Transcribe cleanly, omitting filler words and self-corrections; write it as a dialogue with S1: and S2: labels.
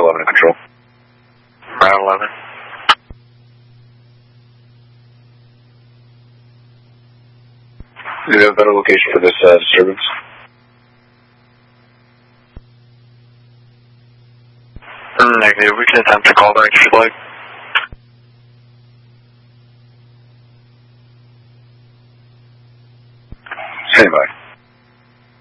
S1: 11 in control.
S2: Brown 11.
S1: Do you have a better location for this disturbance?
S2: Negative. We can attempt to call back if you'd like.
S1: Stand by.